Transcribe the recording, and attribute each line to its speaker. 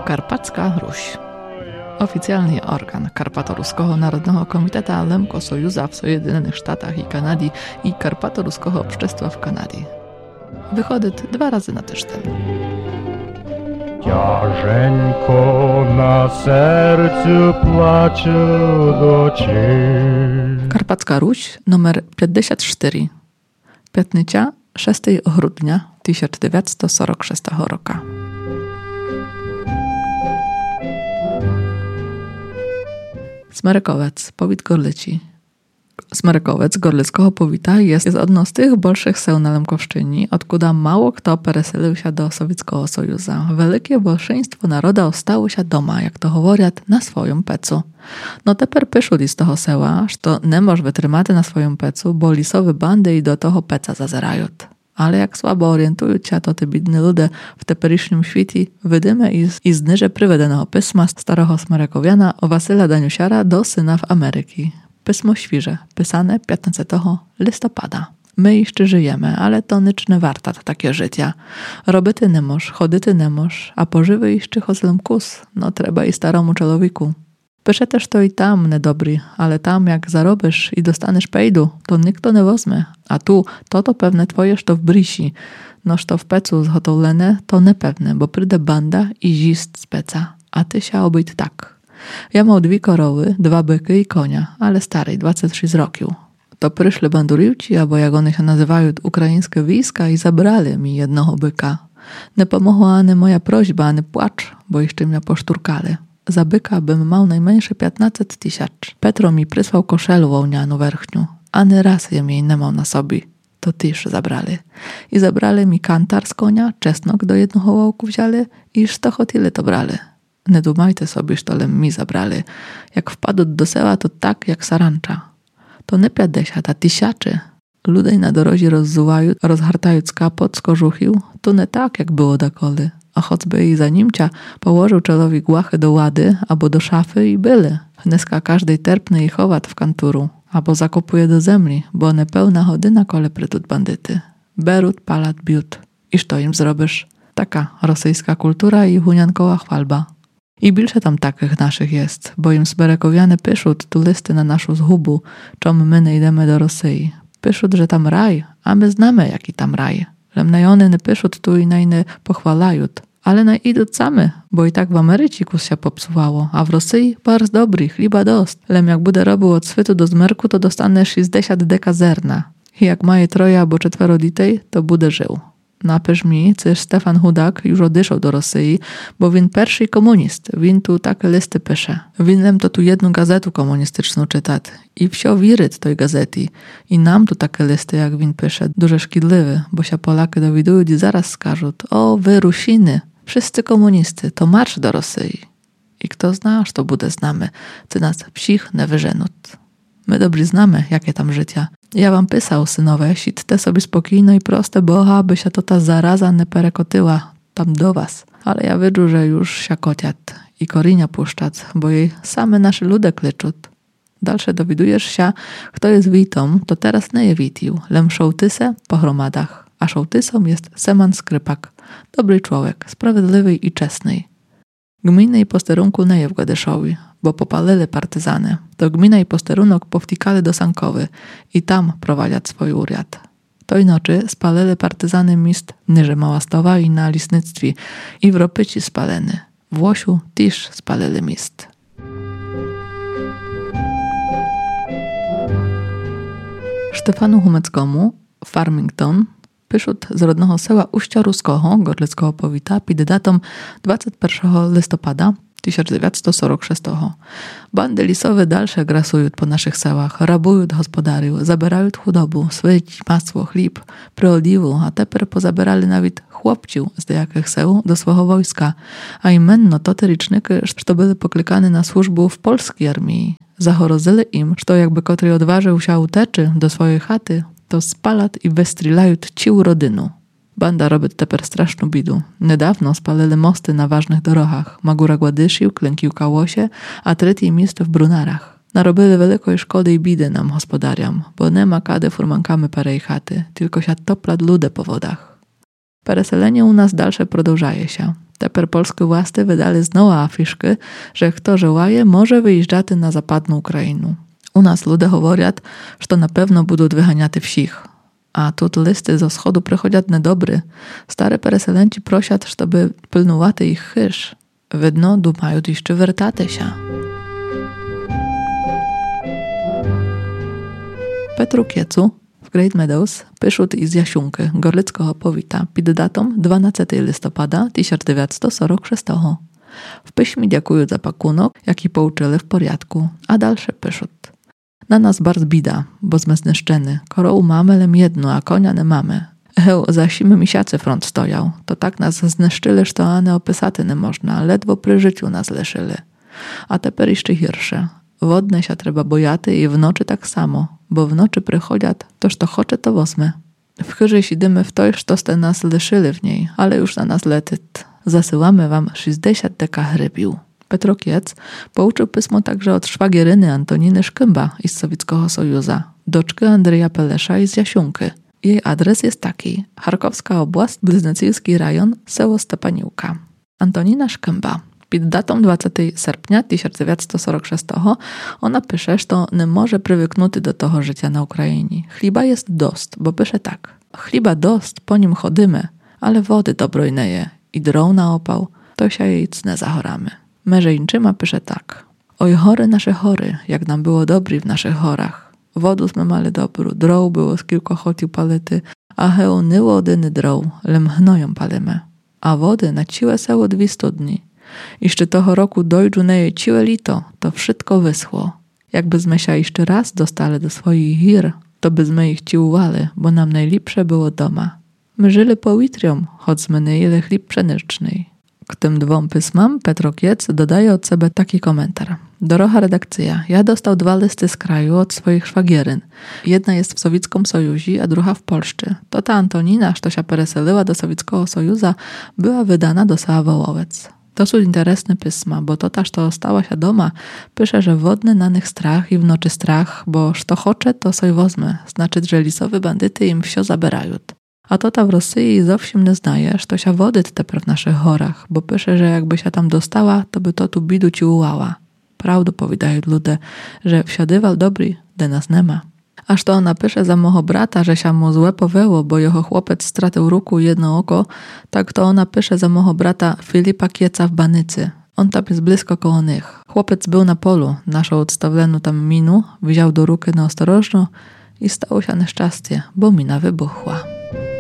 Speaker 1: Karpacka Ruś. Oficjalny organ Karpato-Ruskiego Narodnego Komiteta Lemko Sojuza w Sojedynionych Sztatach i Kanady i Karpato-Ruskiego Общества w Kanadzie. Wychodzi 2 razy na tydzień.
Speaker 2: Ciężko na sercu płacze do ciebie.
Speaker 1: Karpacka Ruś, numer 54. Piątnica 6 grudnia 1946 roku. Smerykowiec, powiat Gorlici. Smerykowiec Gorlickiego powiata jest jedno z tych bolszych seł na Lemkowszczyni, odkuda mało kto peresylił się do Sowieckiego Sojuza. Wielkie bolszeństwo naroda ostało się doma, jak to mówią, na swoim pecu. No teper pyszuli z toho seła, że nie moż wytrymać na swoim pecu, bo lisowe bandy i do toho peca zazerają. Ale jak słabo orientują się, to te bidne ludzie w teperysznym świecie wydymy i znyże prywedenego pisma starego Smerykowiana o Wasyla Daniusiara do syna w Ameryki. Pismo świeże, pisane 15 listopada. My jeszcze żyjemy, ale to nic nie warta takie życia. Robyty nie moż, chodyty nie moż, a pożywy jeszcze chozlem kus, no trzeba i staromu człowieku. Pisze też to i tam niedobry, ale tam jak zarobisz i dostaniesz pejdu, to nikt to nie wezmie. A tu, to pewne twoje, to w brisi. Noż to w pecu zgotowlene, to niepewne, bo przyjdzie banda i zist z peca. A ty się obyć tak. Ja mam 2 korowy, 2 byky i konia, ale starej, 26 roków. To przyszli banduriłci, albo jak one się nazywają, ukraińskie wojska i zabrali mi jednego byka. Nie pomogła ani moja prośba, ani płacz, bo jeszcze mnie poszturkali. Za byka bym miał najmniejsze 15 000. Petro mi przysłał koszelę wołnianą werchniu, ani raz je jej nie miał na sobie. To też zabrali. I zabrali mi kantar z konia, czesnok do jednego wołku wzięli i co chotili to brali. Nie dumajcie sobie, że mi zabrali. Jak wpadł do sela, to tak jak sarancza. To nie 50, a 1000. Ludzie na drodze rozzuwają, rozhartając kapot z kożuchił, to nie tak, jak było dakoli. A choćby i za nimcia położył czelowi głachy do łady albo do szafy i byli. Dneska każdej terpny i chowat w kanturu, albo zakopuje do zemli, bo nepełna chodyna kole prytut bandyty. Berut, palat, biut. I co im zrobisz? Taka rosyjska kultura i huniankowa chwalba. I bilsze tam takich naszych jest, bo im Smerykowianie piszą tu listy na naszą zhubu, czom my nie idziemy do Rosji. Piszą, że tam raj, a my znamy jaki tam raj. Lemnajony nie piszą tu i najny pochwalają. Ale na idą same, bo i tak w Ameryce się popsuwało, a w Rosji bardzo dobry, chliba dost. Lem jak bude robił od swytu do zmerku, to dostanie 60 deka zerna. I jak maje 3 albo 4 ditej, to bude żył. Napisz mi, cyż Stefan Hudak już odeszł do Rosji, bo win pierwszy komunist, win tu takie listy pisze. Winnem to tu jedną gazetę komunistyczną czytać i wsio wiryt tej gazety. I nam tu takie listy, jak win pisze, duże szkidliwe, bo się Polacy dowidują i zaraz skażą, o wy Rusiny, wszyscy komunisty, to marsz do Rosji. I kto zna, aż to bude znamy, ty nas psich nie wyżenut. My dobrze znamy, jakie tam życia. Ja wam pisał, synowe, siedźcie sobie spokojno i proste, bo aby się to ta zaraza nie perekotyła tam do was. Ale ja widzę, że już się kociat i korinia puszczać, bo jej same nasze ludy klyczą. Dalsze dowiadujesz się, kto jest witą, to teraz nie je witił, lem szołtyse po gromadach. A szołtysą jest Seman Skrypak. Dobry człowiek, sprawiedliwy i czesny. Gminy i posterunku nie je w Gadyszowi, bo popalili partyzany. To gmina i posterunek powtikali do Sankowy i tam prowadzić swój uriad. Tej nocy spalili partyzany mist niże Małastowa i na Lisnictwie i w Ropyci spaleny. W Łosiu też spalili mist. Stefanu Humeckomu, Farmington, pyszut z rodnego seła Uścia Ruskiego, Gorlickiego powiata, pod datą 21 listopada 1946. Bandy lisowe dalsze grasują po naszych sełach, rabują gospodariów, zabierają chudobu, swyć, masło, chleb, preoliwu, a teper pozabierali nawet chłopciów z jakich seł do swojego wojska, a imenno to te licznyki, że byli poklikane na służbę w polskiej armii. Zachorozili im, że jakby kotry odważył się uteczy do swojej chaty, to spalat i wystrilają cił rodynu. Banda robi teper straszną bidu. Niedawno spalili mosty na ważnych drogach. Magura Gładyszył, klękił Kałosie, a trzeci miejsce w Brunarach. Narobili wielkiej szkody i bidy nam gospodariam, bo nie ma kady furmankamy parej chaty, tylko się toplat lude po wodach. Pereselenie u nas dalsze продовжuje się. Teper polskie własty wydali znowu afiszki, że kto żełaje, może wyjeżdżać na zapadną Ukrainę. U nas ludzie mówią, że na pewno będą wyganiaty wsich. A tu listy ze wschodu przychodzą niedobry. Stare pereselenci prosią, żeby pilnowaty ich chyż. Widno dumają jeszcze wertaty się. Petru Kiecu w Great Meadows pyszut iz Jasiunki, gorlickiego powita, pід datą 12 listopada 1946. W piśmie dziękują za pakunok, jaki pouczyli w porядku, a dalsze pyszut. Na nas bardzo bida, bo sme zniszczeni. Korołu mamy lem jedno, a konia nie mamy. Za 7 miesięcy front stojał. To tak nas zniszczyli, że to ane opisaty nie można. Ledwo przy życiu nas leszyli. A teper jeszcze hirsze. Wodne się trzeba bojaty i w nocy tak samo. Bo w nocy przychodzą, toż to chocze to wosmy. W chyrze sidymy w toj, że ste nas leszyli w niej, ale już na nas letyt. Zasyłamy wam 60 deka hrybił. Petro Kiec pouczył pismo także od szwagieryny Antoniny Szkymba z Sowieckiego Sojuza, doczki Andrzeja Pelesza z Jasiunki. Jej adres jest taki: Charkowska oblast, Bliznecyjski rajon, seło Stepaniłka. Antonina Szkymba. Pід datą 20 sierpnia 1946 ona pisze, że to nie może przywyknuty do toho życia na Ukrainie. Chliba jest dost, bo pisze tak: chliba dost, po nim chodymy, ale wody dobroj neje i drą na opał, to się jej cne zachoramy. Mężeńczyma pisze tak: oj chory nasze chory, jak nam było dobry w naszych chorach. Wodu sme mali dobru, droł było z kilkochotiu palety, a heu ny wodyny droł, lem hnoją palimy. A wody na ciłe seło 200 dni. Jeszcze toho roku dojdu neje ciłe lito, to wszystko wyschło. Jakbyśmy się jeszcze raz dostali do swoich hir, to byśmy ich ciłowali, bo nam najlepsze było doma. My żyli powitriom, choćśmy nie jeli chleb pszeniczny. K tym 2 pismam Petro Kiec dodaje od siebie taki komentarz. Dorocha redakcja, ja dostał 2 listy z kraju od swoich szwagieryn. Jedna jest w Sowieckim Sojuzie, a druga w Polsce. To ta Antonina, co się pereseliła do Sowieckiego Sojuza, była wydana do Wołowiec. To są interesne pisma, bo to też to stała się doma, pisze, że wodny na nich strach i w nocy strach, bo što chocze, to soj wozmy, znaczy, że lisowe bandyty im wsio zabierają. A to ta w Rosji zowsiem nie znaje, że to się wody teper w naszych chorach, bo pisze, że jakby się tam dostała, to by to tu bidu ci ułała. Prawdu powiadają ludzie, że wsiadywal dobry, de nas nie ma. Aż to ona pisze za moho brata, że się mu złe powiało, bo jeho chłopiec stracił ruku jedno oko, tak to ona pisze za moho brata Filipa Kieca w Banycy. On tam jest blisko koło nich. Chłopiec był na polu, naszą odstawioną tam minu, wziął do ruky na ostrożno i stało się nieszczęście, bo mina wybuchła.